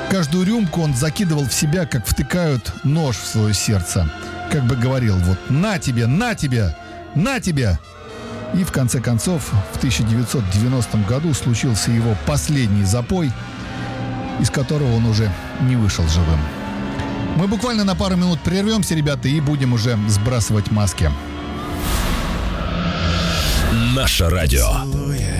Каждую рюмку он закидывал в себя, как втыкают нож в свое сердце. Как бы говорил, вот на тебе, на тебе, на тебе. И в конце концов, в 1990 году случился его последний запой, из которого он уже не вышел живым. Мы буквально на пару минут прервемся, ребята, и будем уже сбрасывать маски. Наше радио.